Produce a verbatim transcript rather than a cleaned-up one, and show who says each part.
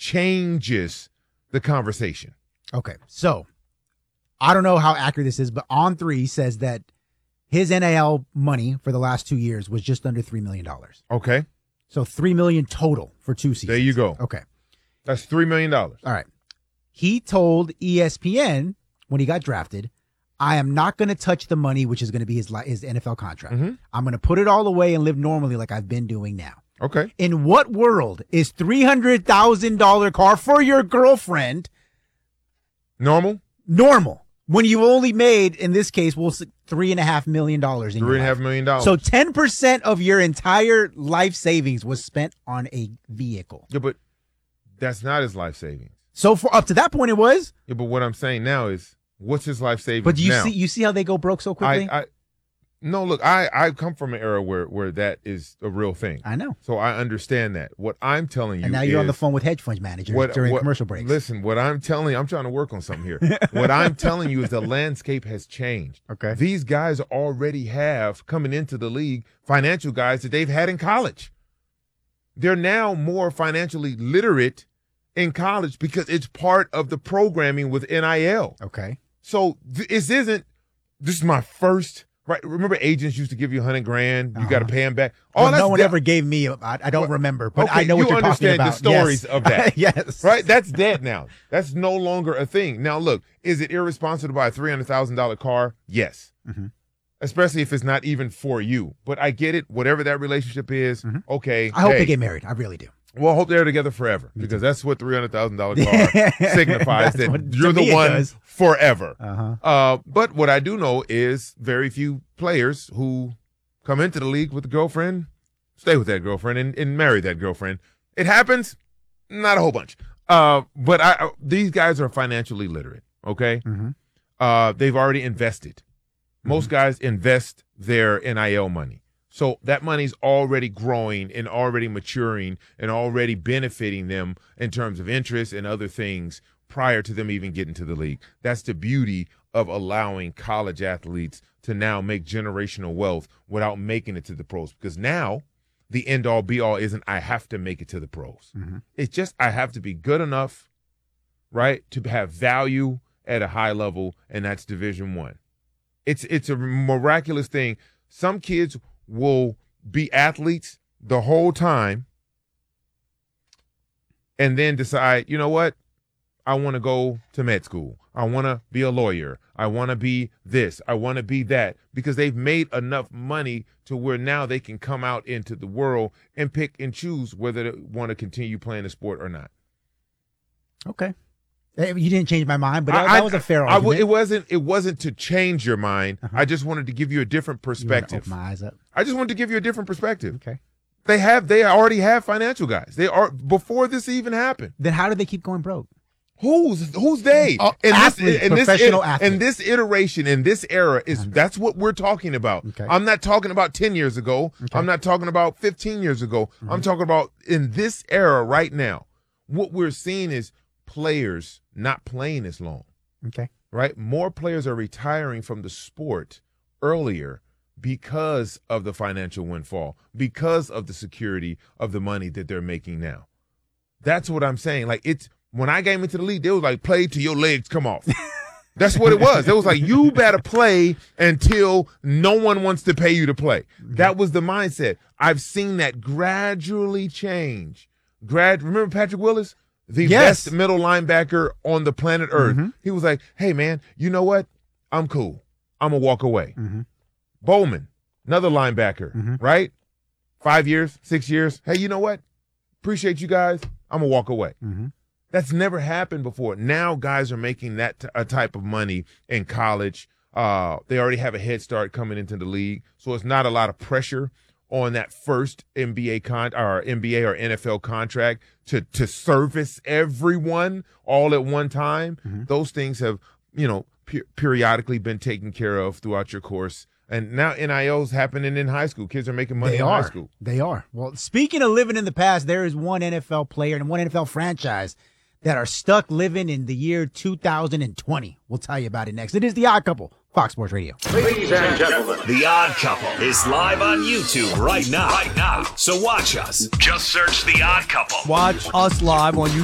Speaker 1: changes the conversation.
Speaker 2: Okay, so I don't know how accurate this is, but On three says that his N I L money for the last two years was just under three million dollars.
Speaker 1: Okay.
Speaker 2: So three million dollars total for two seasons.
Speaker 1: There you go.
Speaker 2: Okay.
Speaker 1: That's three million dollars.
Speaker 2: All right. He told E S P N when he got drafted, I am not going to touch the money, which is going to be his his N F L contract.
Speaker 1: Mm-hmm.
Speaker 2: I'm going to put it all away and live normally like I've been doing now.
Speaker 1: Okay.
Speaker 2: In what world is three hundred thousand dollars car for your girlfriend
Speaker 1: normal?
Speaker 2: Normal. When you only made, in this case, well, three and a half million dollars. In
Speaker 1: three and a half million dollars.
Speaker 2: So ten percent of your entire life savings was spent on a vehicle.
Speaker 1: Yeah, but that's not his life savings.
Speaker 2: So for up to that point, it was.
Speaker 1: Yeah, but what I'm saying now is, what's his life savings?
Speaker 2: But you
Speaker 1: now?
Speaker 2: see, you see how they go broke so quickly.
Speaker 1: I, I, no, look, I, I come from an era where, where that is a real thing.
Speaker 2: I know.
Speaker 1: So I understand that. What I'm telling you,
Speaker 2: and now you're
Speaker 1: is,
Speaker 2: on the phone with hedge fund managers
Speaker 1: what,
Speaker 2: during
Speaker 1: what,
Speaker 2: commercial breaks.
Speaker 1: Listen, what I'm telling you, I'm trying to work on something here. What I'm telling you is the landscape has changed.
Speaker 2: Okay.
Speaker 1: These guys already have, coming into the league, financial guys that they've had in college. They're now more financially literate in college because it's part of the programming with N I L.
Speaker 2: Okay.
Speaker 1: So th- this isn't, this is my first, right? Remember agents used to give you a hundred grand, you uh-huh. got to pay them back.
Speaker 2: All
Speaker 1: well,
Speaker 2: that's no one
Speaker 1: de-
Speaker 2: ever gave me, I, I don't well, remember, but
Speaker 1: okay,
Speaker 2: I know what
Speaker 1: you
Speaker 2: you're talking about.
Speaker 1: You understand the stories
Speaker 2: yes.
Speaker 1: of that.
Speaker 2: Yes.
Speaker 1: Right? That's dead now. That's no longer a thing. Now look, is it irresponsible to buy a three hundred thousand dollars car? Yes. Mm-hmm. Especially if it's not even for you. But I get it. Whatever that relationship is, mm-hmm. okay.
Speaker 2: I hope
Speaker 1: hey,
Speaker 2: they get married. I really do.
Speaker 1: Well, I hope they're together forever because that's what three hundred thousand dollars car signifies, that what, you're the one does. forever. Uh-huh. Uh, but what I do know is very few players who come into the league with a girlfriend, stay with that girlfriend, and, and marry that girlfriend. It happens, not a whole bunch. Uh, but I, these guys are financially literate, okay? Mm-hmm. Uh, they've already invested. Mm-hmm. Most guys invest their N I L money. So that money's already growing and already maturing and already benefiting them in terms of interest and other things prior to them even getting to the league. That's the beauty of allowing college athletes to now make generational wealth without making it to the pros. Because now the end all be all isn't I have to make it to the pros. Mm-hmm. It's just I have to be good enough, right, to have value at a high level, and that's Division One. It's it's a miraculous thing. Some kids will be athletes the whole time and then decide, you know what, I want to go to med school. I want to be a lawyer. I want to be this. I want to be that, because they've made enough money to where now they can come out into the world and pick and choose whether they want to continue playing the sport or not.
Speaker 2: Okay. You didn't change my mind, but that, I, that was a fair
Speaker 1: I,
Speaker 2: argument.
Speaker 1: I, it wasn't. It wasn't to change your mind. Uh-huh. I just wanted to give you a different perspective.
Speaker 2: Open my eyes up.
Speaker 1: I just wanted to give you a different perspective.
Speaker 2: Okay.
Speaker 1: They have. They already have financial guys. They are before this even happened.
Speaker 2: Then how did they keep going broke?
Speaker 1: Who's who's they?
Speaker 2: Oh,
Speaker 1: in
Speaker 2: athletes,
Speaker 1: this, in
Speaker 2: professional
Speaker 1: this,
Speaker 2: athletes.
Speaker 1: In this iteration, in this era, is uh-huh. that's what we're talking about.
Speaker 2: Okay.
Speaker 1: I'm not talking about ten years ago. Okay. I'm not talking about fifteen years ago. Mm-hmm. I'm talking about in this era right now. What we're seeing is players not playing as long.
Speaker 2: Okay.
Speaker 1: Right? More players are retiring from the sport earlier because of the financial windfall, because of the security of the money that they're making now. That's what I'm saying. Like, it's when I came into the league, they was like, play till your legs come off. That's what it was. It was like, you better play until no one wants to pay you to play. Mm-hmm. That was the mindset. I've seen that gradually change. Grad. Remember Patrick Willis? The
Speaker 2: yes.
Speaker 1: best middle linebacker on the planet Earth.
Speaker 2: Mm-hmm.
Speaker 1: He was like, hey, man, you know what? I'm cool. I'm going to walk away.
Speaker 2: Mm-hmm.
Speaker 1: Bowman, another linebacker,
Speaker 2: mm-hmm.
Speaker 1: right? Five years, six years. Hey, you know what? Appreciate you guys. I'm going to walk away.
Speaker 2: Mm-hmm.
Speaker 1: That's never happened before. Now guys are making that t- a type of money in college. Uh, they already have a head start coming into the league, so it's not a lot of pressure on that first N B A con or N B A or N F L contract to to service everyone all at one time.
Speaker 2: Mm-hmm.
Speaker 1: Those things have, you know, per- periodically been taken care of throughout your course. And now N I L's happening in high school. Kids are making money
Speaker 2: they
Speaker 1: in
Speaker 2: are.
Speaker 1: high school.
Speaker 2: They are. Well, speaking of living in the past, there is one N F L player and one N F L franchise that are stuck living in the year two thousand twenty. We'll tell you about it next. It is The Odd Couple, Fox Sports Radio.
Speaker 3: Ladies and gentlemen, The Odd Couple is live on YouTube right now. Right now. So watch us. Just search The Odd Couple.
Speaker 4: Watch us live on YouTube.